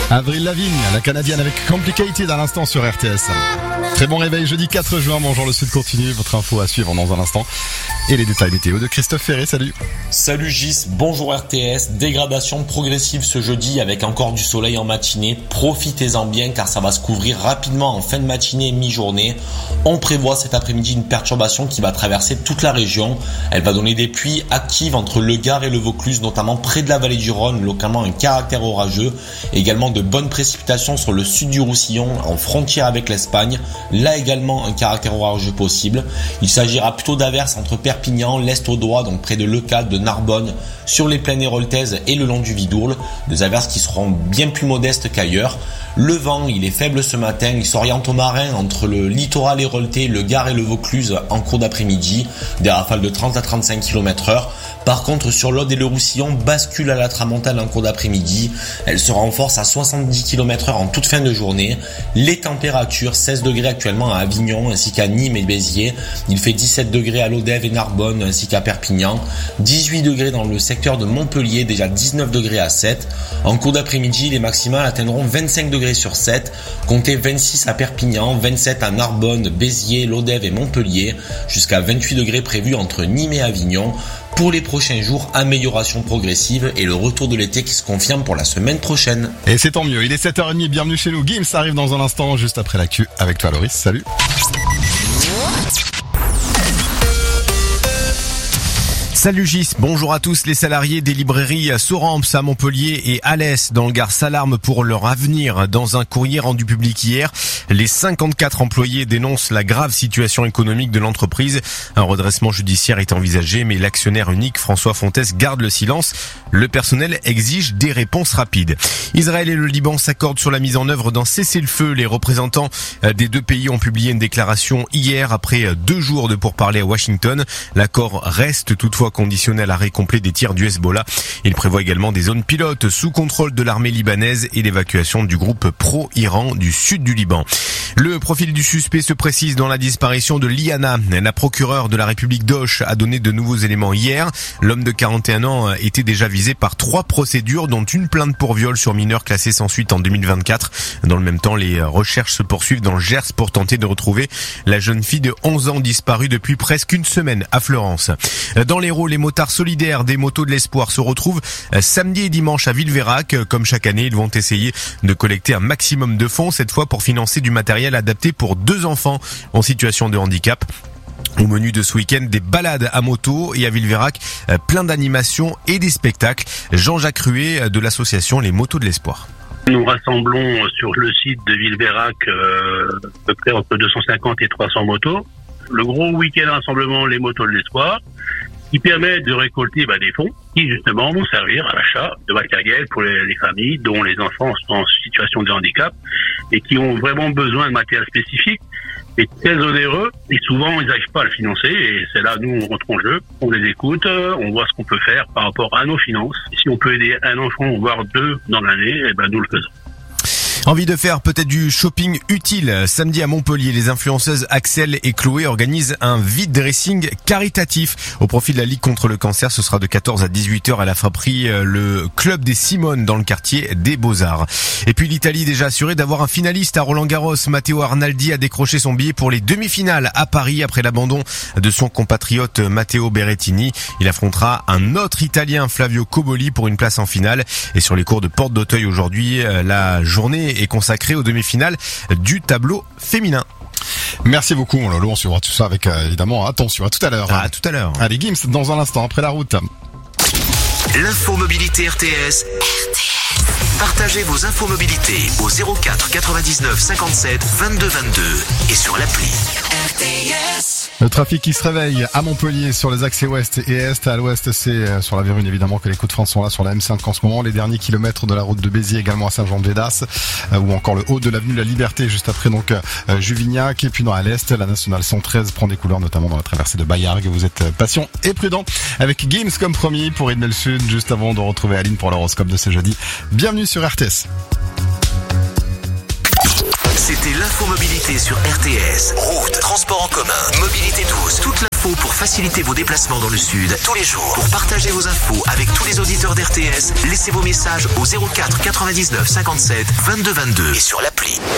Avril Lavigne, la Canadienne avec Complicated à l'instant sur RTS. Très bon réveil jeudi 4 juin, bonjour le Sud continue, votre info à suivre dans un instant. Et les détails météo de Christophe Ferré, salut. Salut Gis, bonjour RTS, dégradation progressive ce jeudi avec encore du soleil en matinée, profitez-en bien car ça va se couvrir rapidement en fin de matinée et mi-journée. On prévoit cet après-midi une perturbation qui va traverser toute la région, elle va donner des pluies actives entre le Gard et le Vaucluse, notamment près de la vallée du Rhône, localement un caractère orageux, également de bonnes précipitations sur le sud du Roussillon en frontière avec l'Espagne, là également un caractère orageux possible. Il s'agira plutôt d'averses entre Perpignan, l'Est audois, donc près de Leucate, de Narbonne, sur les plaines héroltaises et le long du Vidourle, des averses qui seront bien plus modestes qu'ailleurs. Le vent, il est faible ce matin, il s'oriente au marin entre le littoral héroltais, le Gard et le Vaucluse en cours d'après-midi, des rafales de 30 à 35 km/h. Par contre, sur l'Aude et le Roussillon, bascule à la tramontane en cours d'après-midi. Elle se renforce à 70 km/h en toute fin de journée. Les températures, 16 degrés actuellement à Avignon ainsi qu'à Nîmes et Béziers. Il fait 17 degrés à Lodève et Narbonne ainsi qu'à Perpignan. 18 degrés dans le secteur de Montpellier, déjà 19 degrés à 7. En cours d'après-midi, les maximales atteindront 25 degrés sur 7. Comptez 26 à Perpignan, 27 à Narbonne, Béziers, Lodève et Montpellier. Jusqu'à 28 degrés prévus entre Nîmes et Avignon. Pour les prochains jours, amélioration progressive et le retour de l'été qui se confirme pour la semaine prochaine. Et c'est tant mieux, il est 7h30, bienvenue chez nous. Gims arrive dans un instant, juste après l'actu avec toi Loris, salut. Salut Gis, bonjour à tous. Les salariés des librairies Soramps à Montpellier et Alès dans le Gard s'alarment pour leur avenir. Dans un courrier rendu public hier, les 54 employés dénoncent la grave situation économique de l'entreprise. Un redressement judiciaire est envisagé, mais l'actionnaire unique François Fontès garde le silence. Le personnel exige des réponses rapides. Israël et le Liban s'accordent sur la mise en œuvre d'un cessez-le-feu. Les représentants des deux pays ont publié une déclaration hier après 2 jours de pourparlers à Washington. L'accord reste toutefois conditionné à l'arrêt complet des tirs du Hezbollah. Il prévoit également des zones pilotes sous contrôle de l'armée libanaise et l'évacuation du groupe pro-Iran du sud du Liban. Le profil du suspect se précise dans la disparition de Liana. La procureure de la République d'Auch a donné de nouveaux éléments hier. L'homme de 41 ans était déjà visé par 3 procédures, dont une plainte pour viol sur mineur classée sans suite en 2024. Dans le même temps, les recherches se poursuivent dans le Gers pour tenter de retrouver la jeune fille de 11 ans disparue depuis presque une semaine à Fleurance. Dans l'Hérault, les motards solidaires des motos de l'espoir se retrouvent samedi et dimanche à Villeveyrac. Comme chaque année, ils vont essayer de collecter un maximum de fonds, cette fois pour financer du matériel adapté pour 2 enfants en situation de handicap. Au menu de ce week-end, des balades à moto et à Villeveyrac, plein d'animations et des spectacles. Jean-Jacques Ruet de l'association Les Motos de l'Espoir. Nous rassemblons sur le site de Villeveyrac à peu près entre 250 et 300 motos. Le gros week-end rassemblement Les Motos de l'Espoir, qui permet de récolter des fonds qui justement vont servir à l'achat de matériel pour les familles dont les enfants sont en situation de handicap et qui ont vraiment besoin de matériel spécifique et très onéreux, et souvent ils n'arrivent pas à le financer, et c'est là nous on rentre en jeu, on les écoute, on voit ce qu'on peut faire par rapport à nos finances. Et si on peut aider un enfant voire 2 dans l'année, nous le faisons. Envie de faire peut-être du shopping utile? Samedi à Montpellier, les influenceuses Axel et Chloé organisent un vide dressing caritatif au profit de la Ligue contre le cancer. Ce sera de 14 à 18h à la Fraperie, le club des Simones dans le quartier des Beaux-Arts. Et puis l'Italie déjà assurée d'avoir un finaliste à Roland-Garros. Matteo Arnaldi a décroché son billet pour les demi-finales à Paris après l'abandon de son compatriote Matteo Berrettini. Il affrontera un autre Italien, Flavio Cobolli, pour une place en finale. Et sur les cours de Porte d'Auteuil aujourd'hui, la journée est consacrée aux demi-finales du tableau féminin. Merci beaucoup Lolo, on suivra tout ça avec évidemment attention. À tout à l'heure. À tout à l'heure. Allez Gims dans un instant après la route. L'info mobilité RTS. Partagez vos infos mobilité au 04 99 57 22 22 et sur l'appli RTS. Le trafic qui se réveille à Montpellier sur les axes ouest et est. À l'ouest, c'est sur la Vérune évidemment que les coups de frein sont là sur la M5 en ce moment. Les derniers kilomètres de la route de Béziers également à Saint-Jean-de-Védas, ou encore le haut de l'avenue de la Liberté juste après donc Juvignac. Et puis à l'est, la nationale 113 prend des couleurs notamment dans la traversée de Bayargues. Vous êtes patient et prudent avec Gims comme promis pour Idmel Sud juste avant de retrouver Aline pour l'horoscope de ce jeudi. Bienvenue sur RTS. C'était l'infomobilité sur RTS. Route, transport en commun, mobilité douce, toute la infos pour faciliter vos déplacements dans le sud tous les jours. Pour partager vos infos avec tous les auditeurs d'RTS, laissez vos messages au 04 99 57 22 22 et sur l'appli.